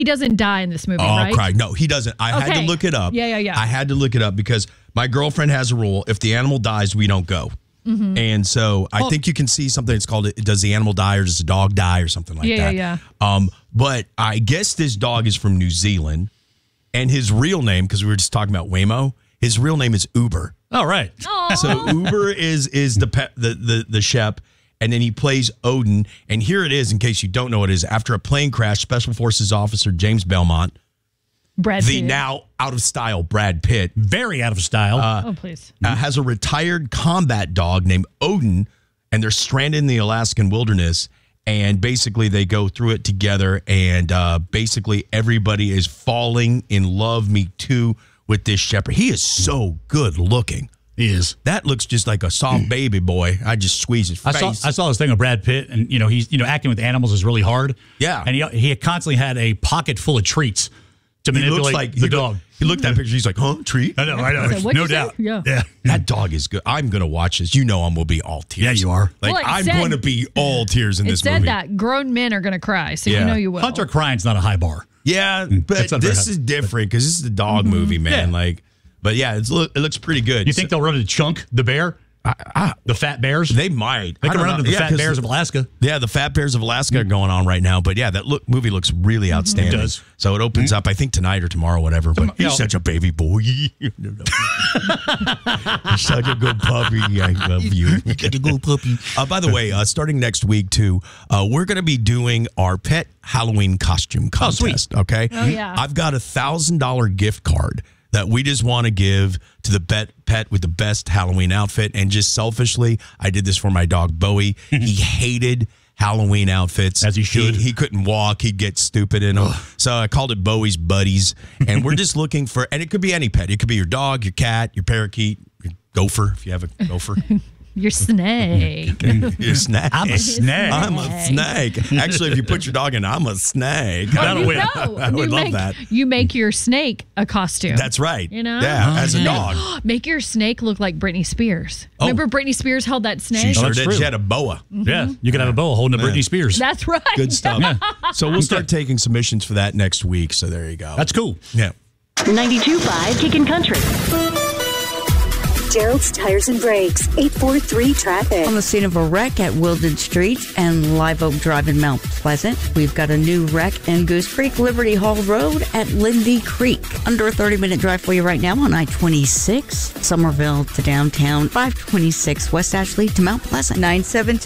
He doesn't die in this movie, Oh, right? cry. No, he doesn't. I had to look it up. Yeah. I had to look it up because my girlfriend has a rule. If the animal dies, we don't go. Mm-hmm. And so I think you can see something that's called, does the animal die or does the dog die or something like that? Yeah. But I guess this dog is from New Zealand. And his real name, because we were just talking about Waymo, his real name is Uber. Oh, right. Aww. So Uber is the pet, the Shep, and then he plays Odin. And here it is, in case you don't know what it is. After a plane crash, Special Forces Officer James Belmont, the now out of style Brad Pitt, very out of style. Please, has a retired combat dog named Odin, and they're stranded in the Alaskan wilderness. And basically, they go through it together, and basically everybody is falling in love, me too, with this shepherd. He is so good looking. He is. That looks just like a soft baby boy. I just squeeze his face. I saw this thing of Brad Pitt, and he's acting with animals is really hard. Yeah, and he constantly had a pocket full of treats to manipulate the dog. He looked at that picture. He's like, "Huh, treat?" I know. No doubt. Yeah. That dog is good. I'm gonna watch this. I'm gonna be all tears. Yeah, you are. I'm going to be all tears in this movie. It said that grown men are going to cry, so you know you will. Hunter crying's not a high bar. Yeah, but this is different because this is a dog movie, man. Yeah. But yeah, it looks pretty good. You think they'll run into Chunk the bear? The fat bears? They might. They can run into the fat bears of Alaska. Yeah, the fat bears of Alaska are going on right now. But yeah, that movie looks really outstanding. It does. So it opens up, I think, tonight or tomorrow, whatever. But he's such a baby boy. He's such a good puppy. I love you. Such a good puppy. By the way, starting next week, too, we're going to be doing our pet Halloween costume contest. Okay? Oh, yeah. I've got $1,000 gift card that we just want to give to the pet with the best Halloween outfit. And just selfishly, I did this for my dog, Bowie. He hated Halloween outfits. As he should. He couldn't walk. He'd get stupid in them. So I called it Bowie's Buddies. And we're just looking for, and it could be any pet. It could be your dog, your cat, your parakeet, your gopher, if you have a gopher. Your snake. Your snake. I'm a snake. I'm a snake. Actually, if you put your dog in, I'm a snake. That'll win. I would love that. You make your snake a costume. That's right. Yeah, as a dog. Make your snake look like Britney Spears. Remember Britney Spears held that snake? She sure that's did. true. She had a boa. Yeah, you could have a boa holding a Britney Spears. That's right. Good stuff. So we'll start taking submissions for that next week. So there you go. That's cool. Yeah. 92.5 Kickin' Country. Gerald's Tires and Brakes, 843 Traffic. On the scene of a wreck at Wilden Street and Live Oak Drive in Mount Pleasant. We've got a new wreck in Goose Creek, Liberty Hall Road at Lindy Creek. Under a 30-minute drive for you right now on I-26, Somerville to downtown, 526 West Ashley to Mount Pleasant, 917.